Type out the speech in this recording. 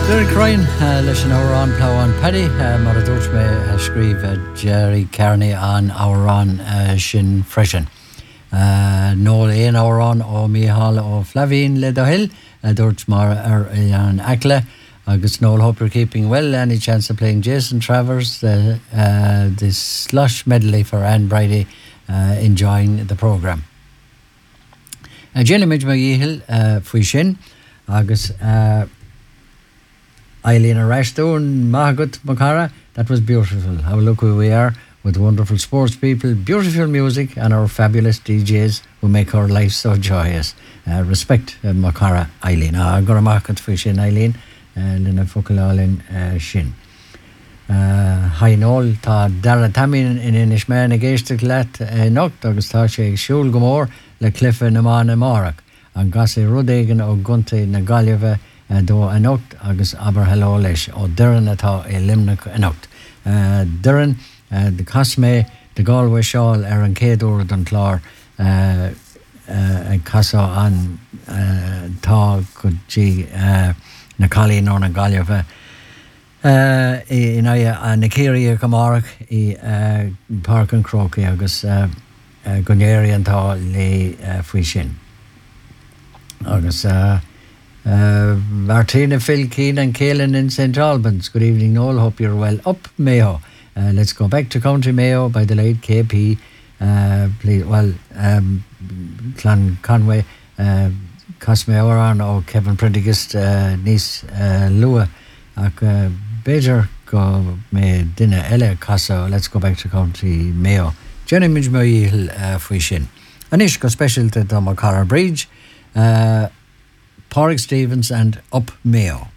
Derek Ryan, leis an árán pláán Paddy, mar a dúirt mé scríb Jerry Kearney an árán sin freisin. Nóil éon árán ó Mícheál ó Flavín le do hill, dúirt mar an acla, agus nóil hope you're keeping well. Any chance of playing Jason Travers, the slush medley for Anne Brady, enjoying the programme. Jenny Midge Magihil, fwy sin, agus Eileen Arashton, Mahagut Makara, that was beautiful. Have a look who we are with wonderful sports people, beautiful music, and our fabulous DJs who make our life so joyous. Respect Makara Eileen. Gora Mahagut fwy sin Eileen, Lina Fukalálin sin. Hainol, ta Dara Tamin in Inishman against let nocht, agus ta sé siúl gomór le cliffe na man Marak, an gasi Rudegen o Gunte na Galjeve do anocht agus aber hello leis o Durin atá limnach anocht. Durin, de Casme, de Galway Shawl an Céadúr don chlár casa an tá chudí na Calín or na Galjeve in aya na Céirí Camarach I Park and Croquet agus Gunéri antá le fwy sin. Agus Martina Phil Keane and Kaelin in St. Albans. Good evening, Noel. Hope you're well. Up Mayo. Let's go back to County Mayo by the late KP. Please, Clan Conway, Cosme Oran, or Kevin Prendergast, niece Lua. Bejer go me dinner Ella Casa. Let's go back to County Mayo. Jenny Midge Magihil fwy sin. Anish go special to Makara Bridge, Porrick Stevens and Up Mayo.